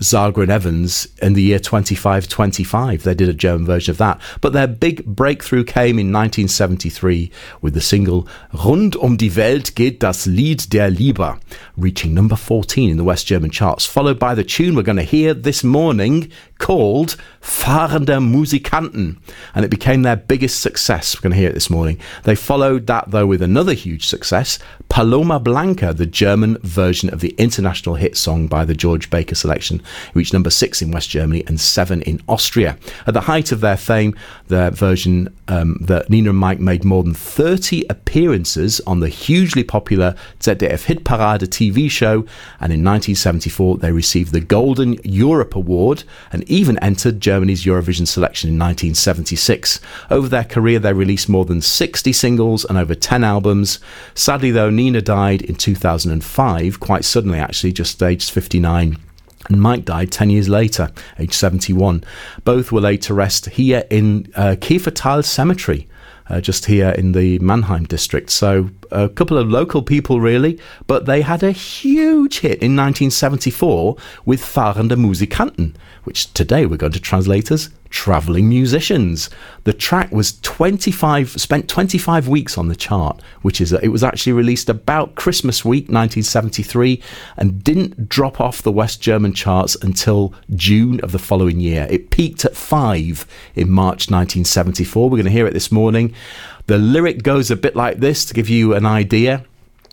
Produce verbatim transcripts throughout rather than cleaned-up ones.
Zagra and Evans in the year twenty-five twenty-five. They did a German version of that. But their big breakthrough came in nineteen seventy-three with the single Rund um die Welt geht das Lied der Liebe, reaching number fourteen in the West German charts, followed by the tune we're going to hear this morning called Fahrende Musikanten. And it became their biggest success. We're going to hear it this morning. They followed that, though, with another huge success, Paloma Blanca, the German version of the international hit song by the George Baker Selection, reached number six in West Germany and seven in Austria. At the height of their fame, their version um, that Nina and Mike made more than thirty appearances on the hugely popular Z D F Hitparade T V show, and in nineteen seventy-four they received the Golden Europe Award and even entered Germany's Eurovision selection in nineteen seventy-six. Over their career, they released more than sixty singles and over ten albums. Sadly, though, Nina died in two thousand five, quite suddenly actually, just aged fifty-nine. And Mike died ten years later, age seventy-one. Both were laid to rest here in uh, Kiefertal Cemetery, uh, just here in the Mannheim district. So a couple of local people, really, but they had a huge hit in nineteen seventy-four with Fahrende Musikanten, which today we're going to translate as Travelling Musicians. The track was twenty-five, spent twenty-five weeks on the chart, which is, it was actually released about Christmas week nineteen seventy-three and didn't drop off the West German charts until June of the following year. It peaked at five in March nineteen seventy-four. We're going to hear it this morning. The lyric goes a bit like this to give you an idea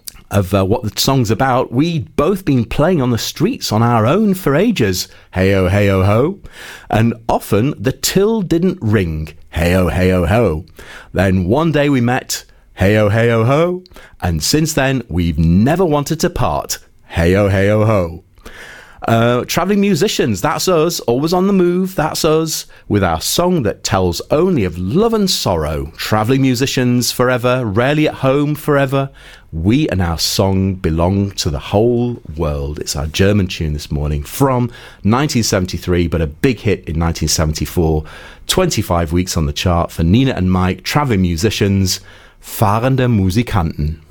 of uh, what the song's about. We'd both been playing on the streets on our own for ages, hey-oh, hey-oh, ho, and often the till didn't ring, hey-oh, hey-oh, ho. Then one day we met, hey-oh, hey-oh, ho, and since then we've never wanted to part, hey-oh, hey-oh, ho. Uh, travelling musicians, that's us, always on the move, that's us, with our song that tells only of love and sorrow. Travelling musicians forever, rarely at home forever. We and our song belong to the whole world. It's our German tune this morning from nineteen seventy-three, but a big hit in nineteen seventy-four. twenty-five weeks on the chart for Nina and Mike, travelling musicians, Fahrende Musikanten.